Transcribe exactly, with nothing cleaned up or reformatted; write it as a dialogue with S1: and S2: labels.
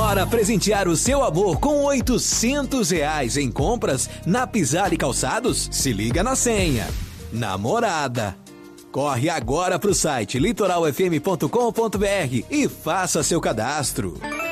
S1: Bora presentear o seu amor com oitocentos reais em compras na Pisale Calçados? Se liga na senha. Namorada. Corre agora pro site litoral f m ponto com ponto b r e faça seu cadastro.